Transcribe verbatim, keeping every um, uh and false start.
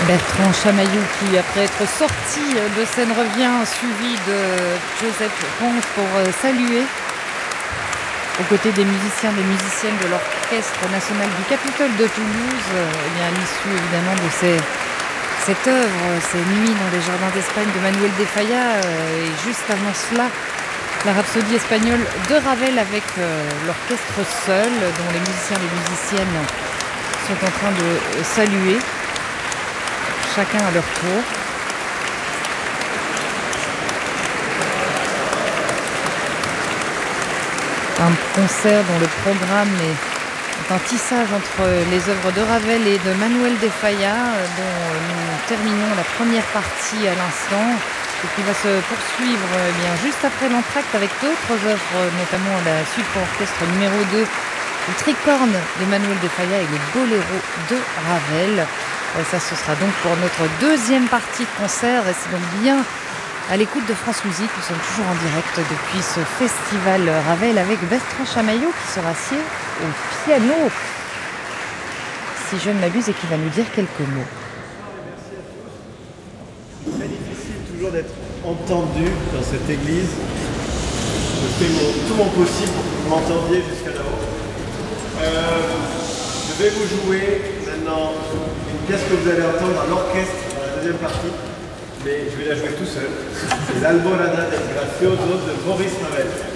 Bertrand Chamaillou qui, après être sorti de scène, revient suivi de Joseph Pons pour saluer aux côtés des musiciens et des musiciennes de l'Orchestre national du Capitole de Toulouse, eh bien, à l'issue évidemment de ces, cette œuvre, ces nuits dans les jardins d'Espagne de Manuel de Falla, et juste avant cela, la rhapsodie espagnole de Ravel avec euh, l'orchestre seul, dont les musiciens et les musiciennes sont en train de saluer, chacun à leur tour. Un concert dont le programme est un tissage entre les œuvres de Ravel et de Manuel de Falla, dont nous terminons la première partie à l'instant, et qui va se poursuivre eh bien, juste après l'entracte avec d'autres œuvres, notamment la suite pour orchestre numéro deux, le tricorne de Manuel de Falla et le boléro de Ravel. Ça, ce sera donc pour notre deuxième partie de concert, et c'est donc bien à l'écoute de France Musique. Nous sommes toujours en direct depuis ce festival Ravel avec Bertrand Chamaillou qui se rassied au piano, si je ne m'abuse, et qui va nous dire quelques mots. C'est très difficile toujours d'être entendu dans cette église. Je fais mon, tout mon possible pour que vous m'entendiez jusqu'à là-haut. Euh, je vais vous jouer maintenant une pièce que vous allez entendre à l'orchestre dans la deuxième partie, mais je vais la jouer tout seul. C'est l'Alborada del Gracioso de Maurice Ravel.